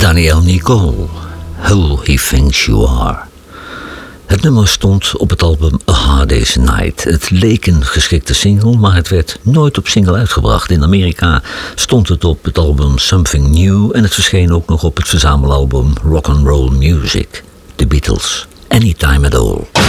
Danielle Nicole, Who He Thinks You Are. Het nummer stond op het album A Hard Day's Night. Het leek een geschikte single, maar het werd nooit op single uitgebracht. In Amerika stond het op het album Something New en het verscheen ook nog op het verzamelalbum Rock and Roll Music. The Beatles, Anytime at All.